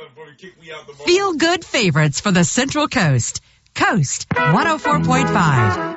Feel good favorites for the Central Coast. Coast 104.5.